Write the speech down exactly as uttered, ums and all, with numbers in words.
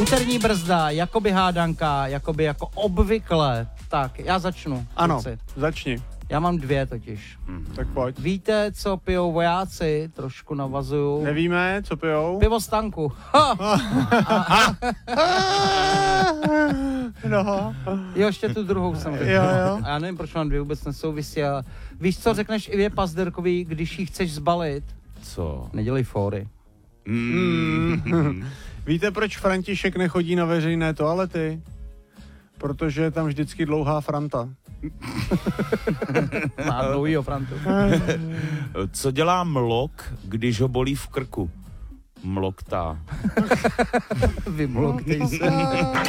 Úterní brzda, jakoby hádanka, jakoby jako obvykle. Tak, já začnu. Ano, kluci. začni. Já mám dvě totiž. Hmm. Tak pojď. Víte, co pijou vojáci? Trošku navazuju. Nevíme, co pijou? Pivo z tanku. Ha! No. Jo, ještě tu druhou jsem řekl. Jo, jo. A já nevím, proč mám dvě, vůbec nesouvisí. A víš, co řekneš Ivě Pazderkový, když ji chceš zbalit? Co? Nedělej fóry. Mm. Víte, proč František nechodí na veřejné toalety? Protože je tam vždycky dlouhá Franta. Má dlouhýho Frantu. Co dělá mlok, když ho bolí v krku? Mloktá. Vymloktej se.